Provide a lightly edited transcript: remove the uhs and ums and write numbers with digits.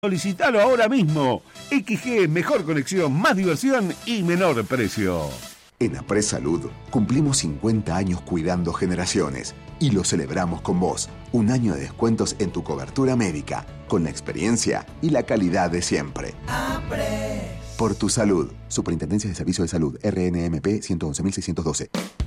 Solicítalo ahora mismo. XG, mejor conexión, más diversión y menor precio. En Apres Salud cumplimos 50 años cuidando generaciones y lo celebramos con vos. Un año de descuentos en tu cobertura médica, con la experiencia y la calidad de siempre. Apres. Por tu salud. Superintendencia de Servicios de Salud, RNMP 111.612.